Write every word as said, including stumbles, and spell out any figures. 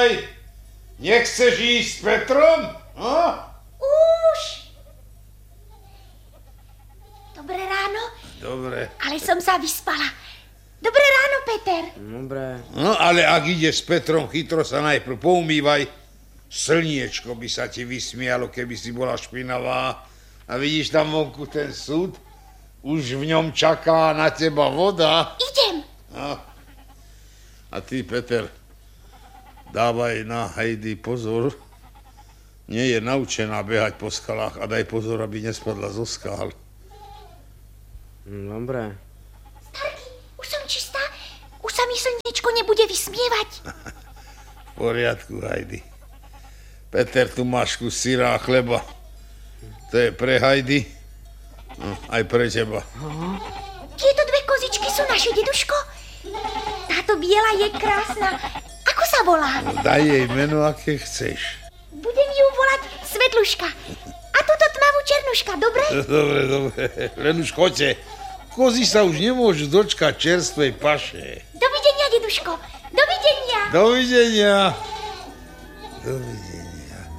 Dávaj! Nechceš ísť s Petrom? No? Už. Dobré ráno. Dobre. Ale som sa vyspala. Dobré ráno, Peter. Dobre. No, ale ak ideš s Petrom, chytro sa najprv poumývaj. Slniečko by sa ti vysmialo, keby si bola špinavá. A vidíš tam vonku ten súd? Už v ňom čaká na teba voda. Idem. No. A ty, Peter, dávaj na Heidi pozor. Nie je naučená behať po skalách a daj pozor, aby nespadla zo skal. Dobre. Starky, už som čistá. Už sa mi slnečko nebude vysmievať. V poriadku, Heidi. Peter, tu máš kus syra a chleba. To je pre Heidi, no, aj pre teba. Tieto dve kozičky sú naše, deduško. Táto biela je krásna. Ako sa volá? No, daj jej meno, aké chceš. Budem ju volať Svetluška. A túto tmavú Černuška, dobre? Dobre, dobre. Len už choďte. Kozy sa už nemôžu dočkať čerstvej paše. Dovidenia, deduško. Dovidenia. Dovidenia. Dovidenia.